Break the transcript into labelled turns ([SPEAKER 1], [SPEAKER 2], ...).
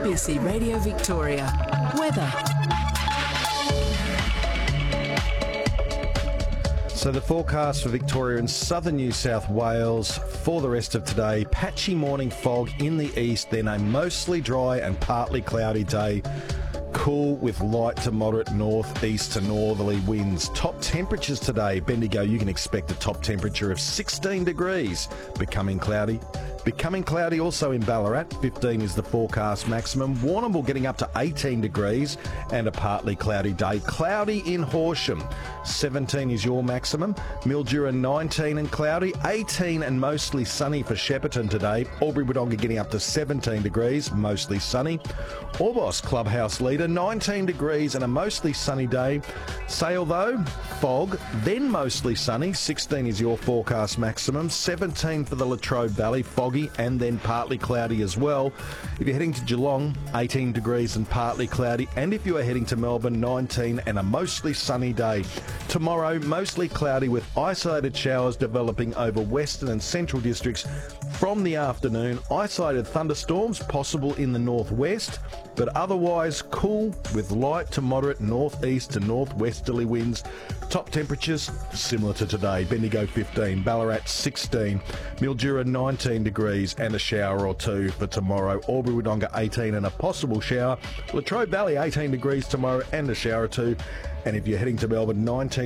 [SPEAKER 1] ABC Radio Victoria. Weather.
[SPEAKER 2] So the forecast for Victoria and southern New South Wales for the rest of today, patchy morning fog in the east, then a mostly dry and partly cloudy day. Cool with light to moderate northeast to northerly winds. Top temperatures today, Bendigo, you can expect a top temperature of 16 degrees. Becoming cloudy also in Ballarat. 15 is the forecast maximum. Warrnambool getting up to 18 degrees and a partly cloudy day. Cloudy in Horsham. 17 is your maximum. Mildura 19 and cloudy. 18 and mostly sunny for Shepparton today. Albury-Wodonga getting up to 17 degrees, mostly sunny. Orbost Clubhouse Leader 19 degrees and a mostly sunny day. Sale though, fog, then mostly sunny. 16 is your forecast maximum. 17 for the Latrobe Valley, foggy and then partly cloudy as well. If you're heading to Geelong, 18 degrees and partly cloudy. And if you are heading to Melbourne, 19 and a mostly sunny day. Tomorrow, mostly cloudy with isolated showers developing over western and central districts from the afternoon. Isolated thunderstorms possible in the northwest, but otherwise cool with light to moderate northeast to northwesterly winds. Top temperatures similar to today. Bendigo 15, Ballarat 16, Mildura 19 degrees and a shower or two for tomorrow. Albury-Wodonga 18 and a possible shower. Latrobe Valley 18 degrees tomorrow and a shower or two. And if you're heading to Melbourne, 19